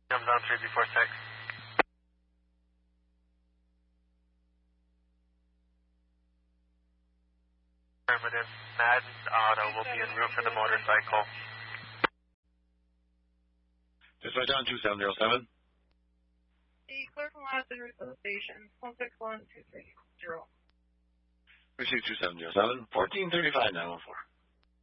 Comes on 3B46. Affirmative. Madden's Auto will be en route for the motorcycle. Dispatch on 2707. The clear from last and refill station, 161230. Receive 2707, 1435 914.